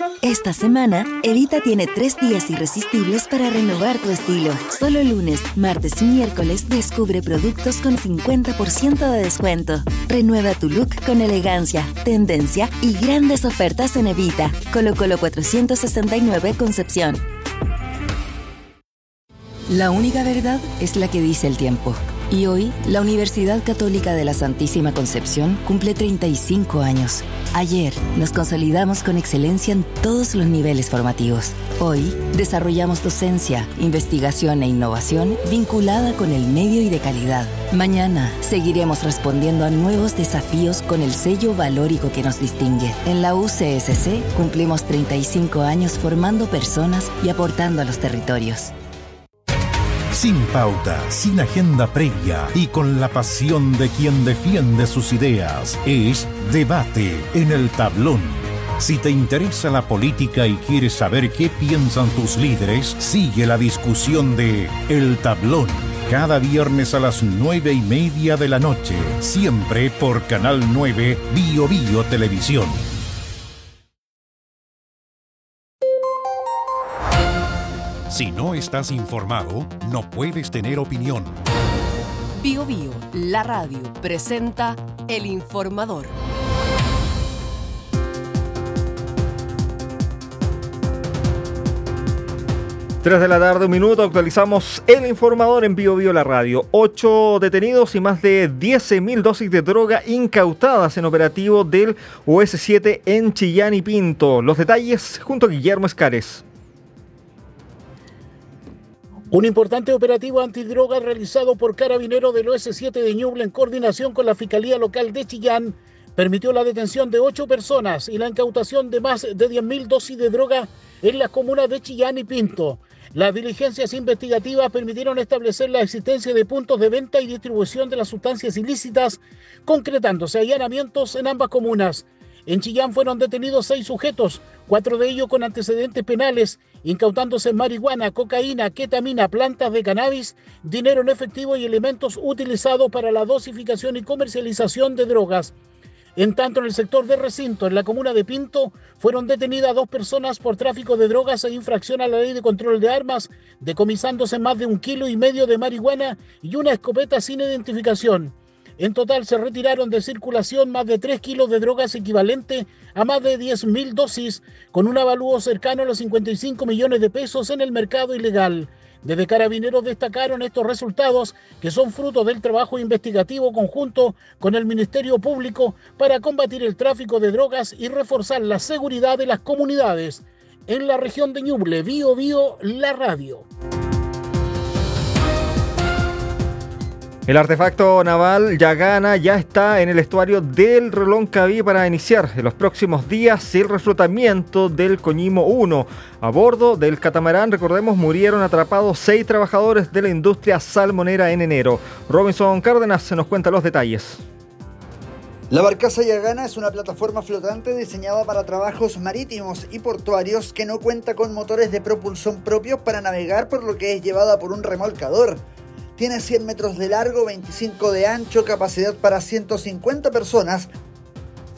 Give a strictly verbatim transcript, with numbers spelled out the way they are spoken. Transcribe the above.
Esta semana, Evita tiene tres días irresistibles para renovar tu estilo. Solo lunes, martes y miércoles descubre productos con cincuenta por ciento de descuento. Renueva tu look con elegancia, tendencia y grandes ofertas en Evita. Colo Colo cuatrocientos sesenta y nueve Concepción. La única verdad es la que dice el tiempo. Y hoy, la Universidad Católica de la Santísima Concepción cumple treinta y cinco años. Ayer, nos consolidamos con excelencia en todos los niveles formativos. Hoy, desarrollamos docencia, investigación e innovación vinculada con el medio y de calidad. Mañana, seguiremos respondiendo a nuevos desafíos con el sello valórico que nos distingue. En la U C S C, cumplimos treinta y cinco años formando personas y aportando a los territorios. Sin pauta, sin agenda previa y con la pasión de quien defiende sus ideas, es Debate en el Tablón. Si te interesa la política y quieres saber qué piensan tus líderes, sigue la discusión de El Tablón. Cada viernes a las nueve y media de la noche, siempre por Canal nueve Bio Bio Televisión. Si no estás informado, no puedes tener opinión. Bio Bio, la radio, presenta El Informador. tres de la tarde, un minuto, actualizamos El Informador en Bio Bio, la radio. Ocho detenidos y más de diez mil dosis de droga incautadas en operativo del U S siete en Chillán y Pinto. Los detalles junto a Guillermo Escares. Un importante operativo antidroga realizado por Carabineros del U S siete de Ñuble en coordinación con la Fiscalía Local de Chillán permitió la detención de ocho personas y la incautación de más de diez mil dosis de droga en las comunas de Chillán y Pinto. Las diligencias investigativas permitieron establecer la existencia de puntos de venta y distribución de las sustancias ilícitas, concretándose allanamientos en ambas comunas. En Chillán fueron detenidos seis sujetos, cuatro de ellos con antecedentes penales, incautándose marihuana, cocaína, ketamina, plantas de cannabis, dinero en efectivo y elementos utilizados para la dosificación y comercialización de drogas. En tanto, en el sector de Recinto, en la comuna de Pinto, fueron detenidas dos personas por tráfico de drogas e infracción a la ley de control de armas, decomisándose más de un kilo y medio de marihuana y una escopeta sin identificación. En total se retiraron de circulación más de tres kilos de drogas equivalente a más de diez mil dosis, con un avalúo cercano a los cincuenta y cinco millones de pesos en el mercado ilegal. Desde Carabineros destacaron estos resultados, que son fruto del trabajo investigativo conjunto con el Ministerio Público para combatir el tráfico de drogas y reforzar la seguridad de las comunidades. En la región de Ñuble, Bio Bio, la radio. El artefacto naval Yagana ya está en el estuario del Reloncaví para iniciar en los próximos días el reflotamiento del Coñimo uno. A bordo del catamarán, recordemos, murieron atrapados seis trabajadores de la industria salmonera en enero. Robinson Cárdenas se nos cuenta los detalles. La barcaza Yagana es una plataforma flotante diseñada para trabajos marítimos y portuarios que no cuenta con motores de propulsión propios para navegar, por lo que es llevada por un remolcador. Tiene cien metros de largo, veinticinco de ancho, capacidad para ciento cincuenta personas,